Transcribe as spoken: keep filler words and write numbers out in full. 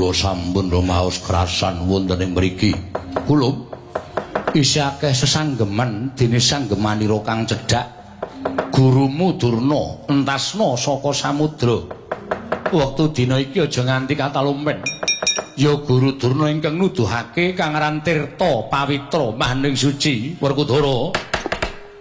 kula sampun rumaos kerasan wonten ing mriki. Kula isih akeh sesanggeman dene sanggemanira kang cedhak. Gurumu Durna entasna saka samudra. Wektu dina iki aja nganti katalumpen. Ya Guru Durna ingkang nuduhake Kang Aran Tirta Pawitra Maning Suci Werkudara.